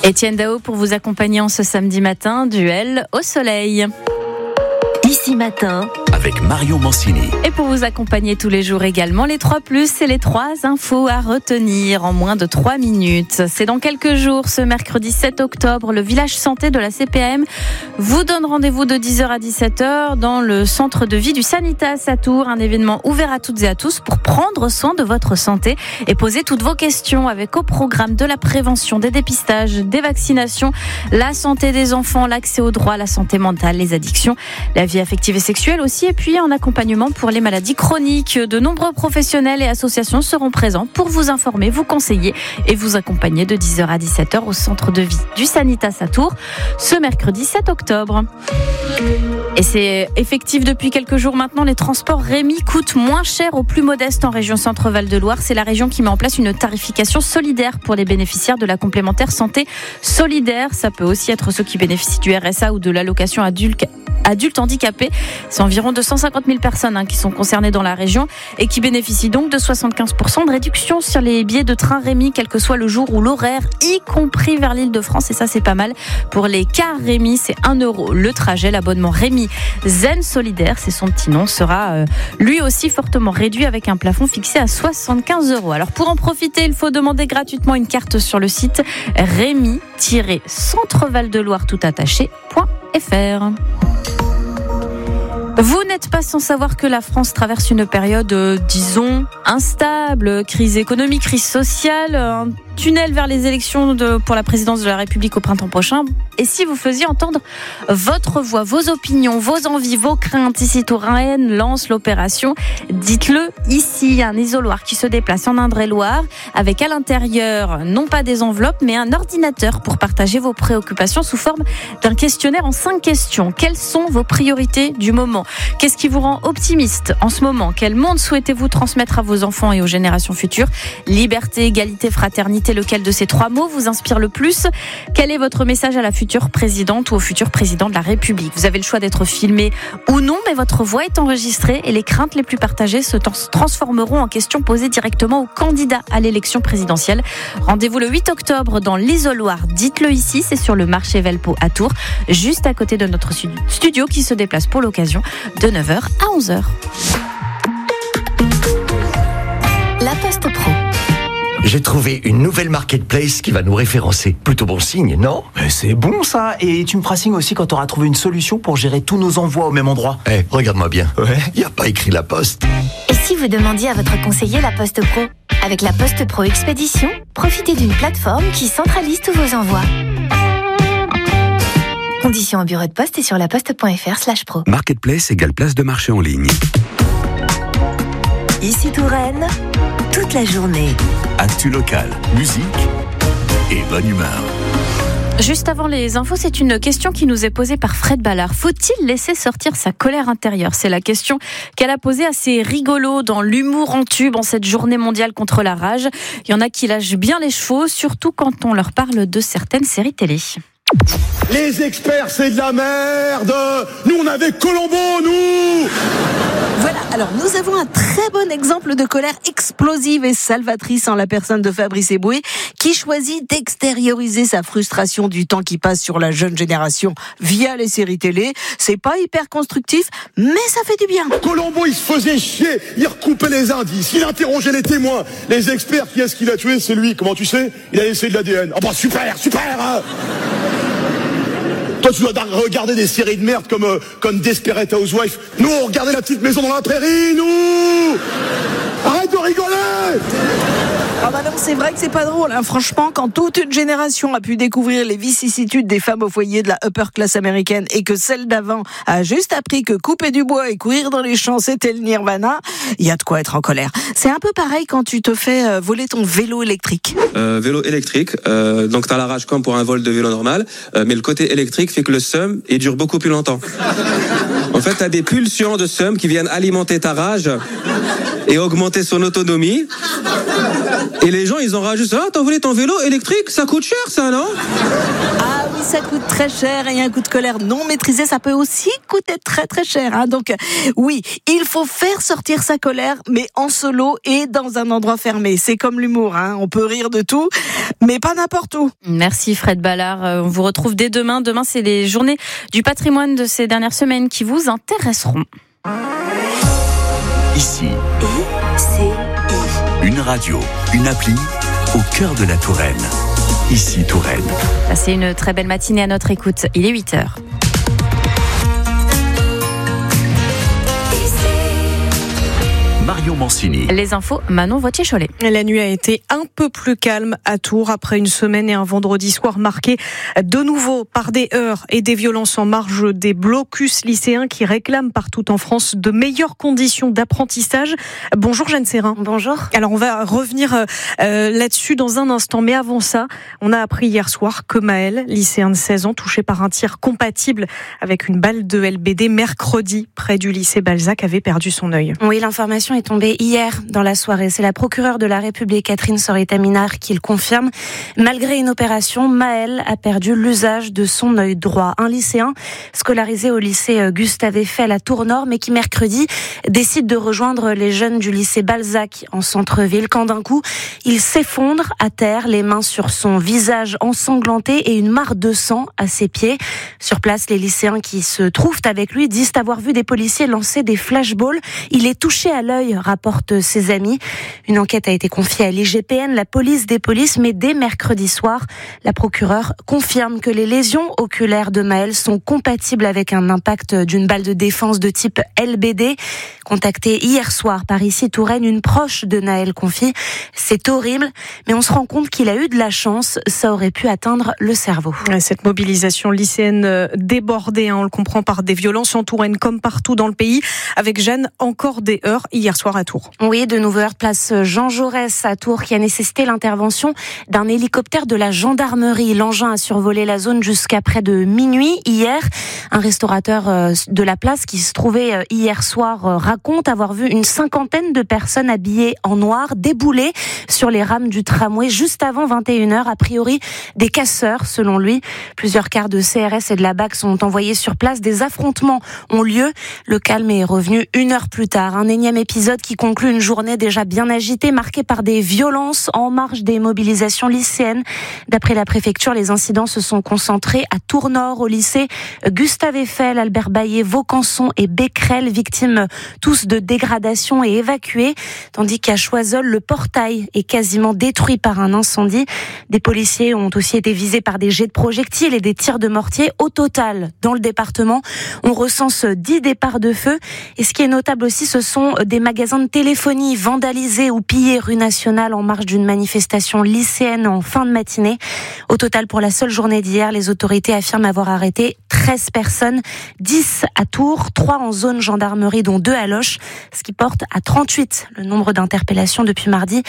Étienne Dao pour vous accompagner en ce samedi matin, duel au soleil. Ici Matin avec Mario Mancini. Et pour vous accompagner tous les jours également, les 3+, et les 3 infos à retenir en moins de 3 minutes. C'est dans quelques jours, ce mercredi 7 octobre, le village santé de la CPAM vous donne rendez-vous de 10h à 17h dans le centre de vie du Sanitas à Tours, un événement ouvert à toutes et à tous pour prendre soin de votre santé et poser toutes vos questions avec au programme de la prévention, des dépistages, des vaccinations, la santé des enfants, l'accès aux droits, la santé mentale, les addictions, la vie affective et sexuelle aussi, et puis un accompagnement pour les maladies chroniques. De nombreux professionnels et associations seront présents pour vous informer, vous conseiller et vous accompagner de 10h à 17h au centre de vie du Sanitas à Tours ce mercredi 7 octobre. Et c'est effectif depuis quelques jours maintenant, les transports Rémi coûtent moins cher aux plus modestes en région Centre-Val de Loire. C'est la région qui met en place une tarification solidaire pour les bénéficiaires de la complémentaire santé solidaire. Ça peut aussi être ceux qui bénéficient du RSA ou de l'allocation adulte handicapé. C'est environ 250 000 personnes qui sont concernées dans la région et qui bénéficient donc de 75% de réduction sur les billets de train Rémi, quel que soit le jour ou l'horaire, y compris vers l'Île-de-France. Et ça, c'est pas mal. Pour les cars Rémi, c'est 1 € le trajet. L'abonnement Rémi Zen Solidaire, c'est son petit nom, sera lui aussi fortement réduit avec un plafond fixé à 75 €. Alors pour en profiter, il faut demander gratuitement une carte sur le site rémi-centrevaldeloire toutattaché.fr. Vous n'êtes pas sans savoir que la France traverse une période, disons, instable, crise économique, crise sociale, un tunnel vers les élections pour la présidence de la République au printemps prochain. Et si vous faisiez entendre votre voix, vos opinions, vos envies, vos craintes, ici Touraine lance l'opération Dites-le ici, un isoloir qui se déplace en Indre-et-Loire avec à l'intérieur non pas des enveloppes mais un ordinateur pour partager vos préoccupations sous forme d'un questionnaire en 5 questions. Quelles sont vos priorités du moment ? Qu'est-ce qui vous rend optimiste en ce moment ? Quel monde souhaitez-vous transmettre à vos enfants et aux générations futures ? Liberté, égalité, fraternité, lequel de ces 3 mots vous inspire le plus ? Quel est votre message à la future présidente ou au futur président de la République ? Vous avez le choix d'être filmé ou non, mais votre voix est enregistrée et les craintes les plus partagées se transformeront en questions posées directement aux candidats à l'élection présidentielle. Rendez-vous le 8 octobre dans l'isoloir. Dites-le ici, c'est sur le marché Velpo à Tours, juste à côté de notre studio qui se déplace pour l'occasion de 9h à 11h. La Poste Pro. J'ai trouvé une nouvelle marketplace qui va nous référencer. Plutôt bon signe, non ? C'est bon ça. Et tu me feras signe aussi quand tu auras trouvé une solution pour gérer tous nos envois au même endroit. Regarde-moi bien. Ouais. Il n'y a pas écrit La Poste. Et si vous demandiez à votre conseiller La Poste Pro ? Avec La Poste Pro Expédition, profitez d'une plateforme qui centralise tous vos envois. Conditions au bureau de poste et sur laposte.fr/pro. Marketplace égale place de marché en ligne. Ici Touraine, toute la journée. Actu locale, musique et bonne humeur. Juste avant les infos, c'est une question qui nous est posée par Fred Ballard. Faut-il laisser sortir sa colère intérieure ? C'est la question qu'elle a posée à ses rigolos dans l'humour en tube en cette journée mondiale contre la rage. Il y en a qui lâchent bien les chevaux, surtout quand on leur parle de certaines séries télé. Les experts, c'est de la merde. Nous, on avait Colombo, nous. Voilà, alors nous avons un très bon exemple de colère explosive et salvatrice en la personne de Fabrice Eboué, qui choisit d'extérioriser sa frustration du temps qui passe sur la jeune génération via les séries télé. C'est pas hyper constructif, mais ça fait du bien. Colombo, il se faisait chier. Il recoupait les indices. Il interrogeait les témoins. Les experts, qui est-ce qu'il a tué ? C'est lui. Comment tu sais ? Il a laissé de l'ADN. Oh bah super hein. Toi, tu dois regarder des séries de merde comme Desperate Housewives. Nous, on regardait La Petite Maison dans la Prairie, nous. Arrête de rigoler. Ah bah non, c'est vrai que c'est pas drôle, hein. Franchement, quand toute une génération a pu découvrir les vicissitudes des femmes au foyer de la upper class américaine et que celle d'avant a juste appris que couper du bois et courir dans les champs c'était le nirvana, il y a de quoi être en colère. C'est un peu pareil quand tu te fais voler ton vélo électrique. Vélo électrique, donc t'as la rage comme pour un vol de vélo normal, mais le côté électrique fait que le seum il dure beaucoup plus longtemps. En fait, t'as des pulsions de seum qui viennent alimenter ta rage et augmenter son autonomie. Et les gens, ils en rajoutent. Ah, t'as volé ton vélo électrique ? Ça coûte cher, ça, non ? Ah amis, ça coûte très cher et un coup de colère non maîtrisé, ça peut aussi coûter très très cher. Donc oui, il faut faire sortir sa colère, mais en solo et dans un endroit fermé. C'est comme l'humour, on peut rire de tout, mais pas n'importe où. Merci Fred Ballard. On vous retrouve dès demain. Demain, c'est les journées du patrimoine de ces dernières semaines qui vous intéresseront. Ici, une radio, une appli au cœur de la Touraine. Ici Touraine. Passez une très belle matinée à notre écoute. Il est 8h. Marion Mancini. Les infos, Manon Vautier-Cholet. La nuit a été un peu plus calme à Tours après une semaine et un vendredi soir marqué de nouveau par des heurts et des violences en marge des blocus lycéens qui réclament partout en France de meilleures conditions d'apprentissage. Bonjour Jeanne Serrin. Bonjour. Alors on va revenir là-dessus dans un instant, mais avant ça, on a appris hier soir que Maël, lycéen de 16 ans, touché par un tir compatible avec une balle de LBD mercredi près du lycée Balzac, avait perdu son œil. Oui, l'information est tombée hier dans la soirée. C'est la procureure de la République, Catherine Sorita-Minard, qui le confirme. Malgré une opération, Maël a perdu l'usage de son œil droit. Un lycéen scolarisé au lycée Gustave Eiffel à Tours-Nord, mais qui mercredi décide de rejoindre les jeunes du lycée Balzac en centre-ville, quand d'un coup, il s'effondre à terre, les mains sur son visage ensanglanté et une mare de sang à ses pieds. Sur place, les lycéens qui se trouvent avec lui disent avoir vu des policiers lancer des flashballs. Il est touché à l'œil, rapportent ses amis. Une enquête a été confiée à l'IGPN, la police des polices, mais dès mercredi soir, la procureure confirme que les lésions oculaires de Maël sont compatibles avec un impact d'une balle de défense de type LBD. Contactée hier soir par ici Touraine, une proche de Naël confie: c'est horrible, mais on se rend compte qu'il a eu de la chance, ça aurait pu atteindre le cerveau. Cette mobilisation lycéenne débordée, on le comprend, par des violences en Touraine comme partout dans le pays. Avec Jeanne, encore des heurts hier soir à Tours. Oui, de nouveaux heurts place Jean Jaurès à Tours, qui a nécessité l'intervention d'un hélicoptère de la gendarmerie. L'engin a survolé la zone jusqu'à près de minuit hier. Un restaurateur de la place qui se trouvait hier soir raconte avoir vu une cinquantaine de personnes habillées en noir débouler sur les rames du tramway juste avant 21h. A priori, des casseurs, selon lui. Plusieurs cars de CRS et de la BAC sont envoyés sur place. Des affrontements ont lieu. Le calme est revenu une heure plus tard. Un énième épisode qui conclut une journée déjà bien agitée, marquée par des violences en marge des mobilisations lycéennes. D'après la préfecture, les incidents se sont concentrés à Tours-Nord, au lycée Gustave Eiffel, Albert Baillet, Vaucanson et Becquerel, victimes tous de dégradations et évacués, tandis qu'à Choiseul, le portail est quasiment détruit par un incendie. Des policiers ont aussi été visés par des jets de projectiles et des tirs de mortier. Au total, dans le département, on recense 10 départs de feu. Et ce qui est notable aussi, ce sont des magasins de téléphonie vandalisés ou pillés rue Nationale en marge d'une manifestation lycéenne en fin de matinée. Au total, pour la seule journée d'hier, les autorités affirment avoir arrêté 13 personnes, 10 à Tours, 3 en zone gendarmerie, dont 2 à Loches, ce qui porte à 38 le nombre d'interpellations depuis mardi.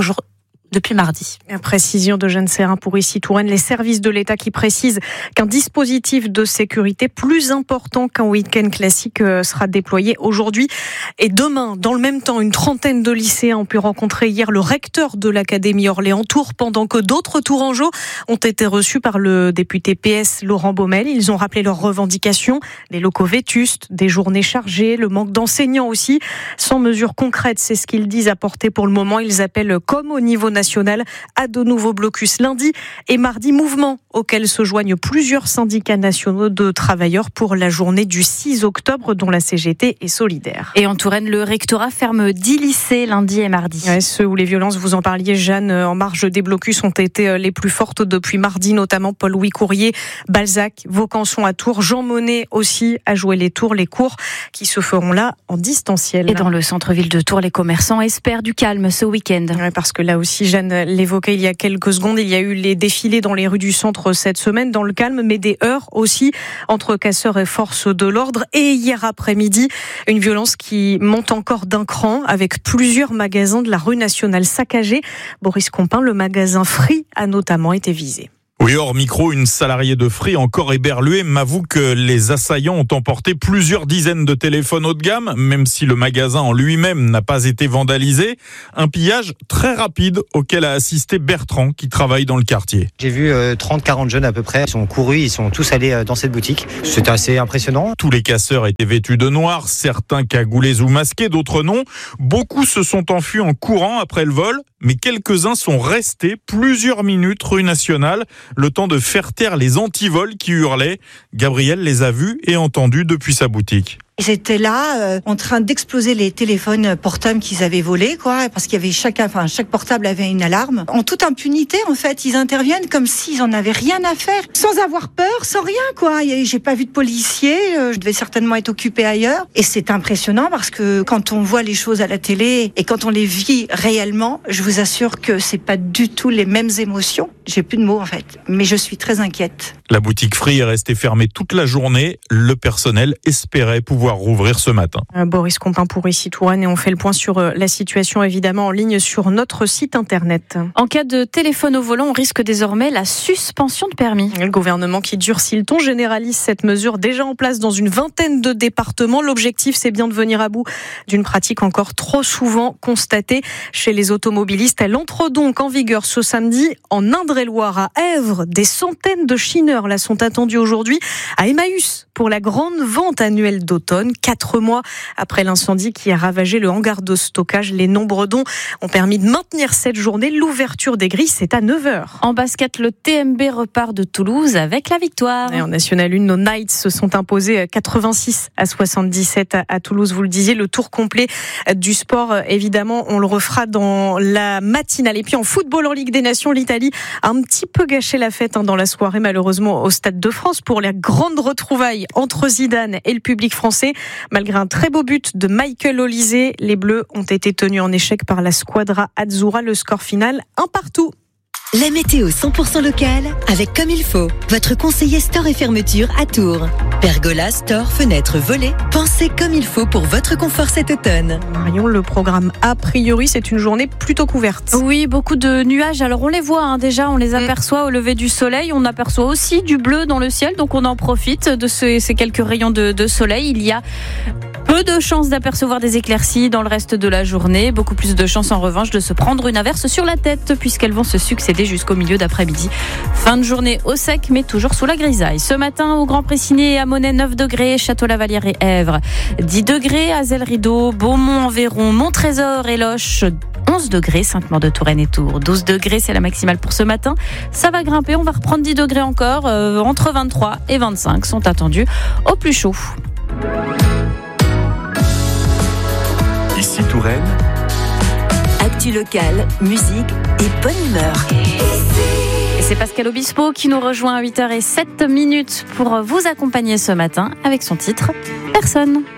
Précision de Jeanne Serrin pour ici Touraine. Les services de l'État qui précisent qu'un dispositif de sécurité plus important qu'un week-end classique sera déployé aujourd'hui et demain. Dans le même temps, une trentaine de lycéens ont pu rencontrer hier le recteur de l'Académie Orléans-Tours, pendant que d'autres Tourangeaux ont été reçus par le député PS Laurent Baumel. Ils ont rappelé leurs revendications: des locaux vétustes, des journées chargées, le manque d'enseignants aussi. Sans mesures concrètes, c'est ce qu'ils disent apporter pour le moment. Ils appellent, comme au niveau national, à de nouveaux blocus lundi et mardi, mouvement auquel se joignent plusieurs syndicats nationaux de travailleurs pour la journée du 6 octobre dont la CGT est solidaire. Et en Touraine, le rectorat ferme 10 lycées lundi et mardi. Ceux où les violences, vous en parliez Jeanne, en marge des blocus ont été les plus fortes depuis mardi, notamment Paul-Louis Courrier, Balzac, Vaucanson à Tours. Jean Monnet aussi a joué les tours, les cours qui se feront là en distanciel. Et dans le centre-ville de Tours, les commerçants espèrent du calme ce week-end. Parce que là aussi, Jeanne l'évoquait il y a quelques secondes, il y a eu les défilés dans les rues du centre cette semaine, dans le calme, mais des heurts aussi entre casseurs et forces de l'ordre. Et hier après-midi, une violence qui monte encore d'un cran, avec plusieurs magasins de la rue Nationale saccagés. Boris Compin, le magasin Free, a notamment été visé. Oui, hors micro, une salariée de Free, encore éberluée, m'avoue que les assaillants ont emporté plusieurs dizaines de téléphones haut de gamme, même si le magasin en lui-même n'a pas été vandalisé. Un pillage très rapide auquel a assisté Bertrand, qui travaille dans le quartier. J'ai vu 30-40 jeunes à peu près. Ils sont courus, ils sont tous allés dans cette boutique. C'était assez impressionnant. Tous les casseurs étaient vêtus de noir, certains cagoulés ou masqués, d'autres non. Beaucoup se sont enfuis en courant après le vol, mais quelques-uns sont restés plusieurs minutes rue Nationale, le temps de faire taire les antivols qui hurlaient. Gabriel les a vus et entendus depuis sa boutique. Ils étaient là, en train d'exploser les téléphones portables qu'ils avaient volés, parce qu'il y avait chaque portable avait une alarme. En toute impunité, en fait, ils interviennent comme s'ils en avaient rien à faire, sans avoir peur, sans rien, J'ai pas vu de policiers, je devais certainement être occupée ailleurs. Et c'est impressionnant parce que quand on voit les choses à la télé et quand on les vit réellement, je vous assure que c'est pas du tout les mêmes émotions. J'ai plus de mots, en fait, mais je suis très inquiète. La boutique Free est restée fermée toute la journée. Le personnel espérait pouvoir rouvrir ce matin. Boris Compin pour Ici Touraine, et on fait le point sur la situation évidemment en ligne sur notre site internet. En cas de téléphone au volant, on risque désormais la suspension de permis. Le gouvernement qui durcit le ton généralise cette mesure déjà en place dans une vingtaine de départements. L'objectif, c'est bien de venir à bout d'une pratique encore trop souvent constatée chez les automobilistes. Elle entre donc en vigueur ce samedi en Indre-et-Loire, à Èvre. Des centaines de chineurs là sont attendus aujourd'hui à Emmaüs pour la grande vente annuelle d'automne. 4 mois après l'incendie qui a ravagé le hangar de stockage, les nombreux dons ont permis de maintenir cette journée. L'ouverture des grilles, c'est à 9h. En basket, le TMB repart de Toulouse avec la victoire. Et en National 1, nos Knights se sont imposés 86-77 à Toulouse. Vous le disiez, le tour complet du sport, évidemment, on le refera dans la matinale. Et puis en football en Ligue des Nations, l'Italie a un petit peu gâché la fête dans la soirée, malheureusement, au Stade de France pour la grande retrouvaille entre Zidane et le public français. Malgré un très beau but de Michael Olise, les Bleus ont été tenus en échec par la Squadra Azzurra. Le score final, 1-1. La météo 100% locale avec Comme il faut. Votre conseiller store et fermeture à Tours. Pergola, store, fenêtres, volets. Pensez comme il faut pour votre confort cet automne. Marion, le programme a priori, c'est une journée plutôt couverte. Oui, beaucoup de nuages. Alors on les voit déjà, on les aperçoit au lever du soleil. On aperçoit aussi du bleu dans le ciel, donc on en profite de ces quelques rayons de soleil. Il y a peu de chances d'apercevoir des éclaircies dans le reste de la journée. Beaucoup plus de chances en revanche de se prendre une averse sur la tête puisqu'elles vont se succéder jusqu'au milieu d'après-midi. Fin de journée au sec mais toujours sous la grisaille. Ce matin au Grand Pressigné et à Monet 9 degrés, Château-Lavalière et Èvre 10 degrés, Azel-Rideau, Beaumont-en-Véron, Montrésor et Loches 11 degrés, Sainte-Maure-de-Touraine et Tours 12 degrés, c'est la maximale pour ce matin. Ça va grimper, on va reprendre 10 degrés encore, entre 23 et 25 sont attendus au plus chaud. Ici Touraine. Actu locale, musique et bonne humeur. Et c'est Pascal Obispo qui nous rejoint à 8h07 pour vous accompagner ce matin avec son titre Personne.